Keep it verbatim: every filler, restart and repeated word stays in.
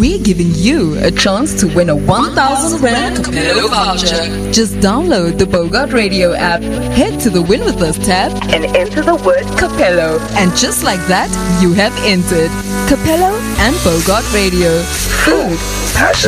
we're giving you a chance to win a one thousand rand Capello voucher. Just download the Bogart Radio app, head to the Win With Us tab and enter the word Capello. And just like that, you have entered. Capello and Bogart Radio. Food, passion.